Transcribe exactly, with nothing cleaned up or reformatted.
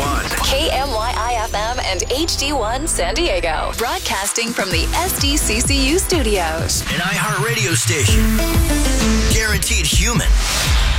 one. K M Y I F M and H D one San Diego. Broadcasting from the S D C C U studios. An iHeartRadio station. Guaranteed human.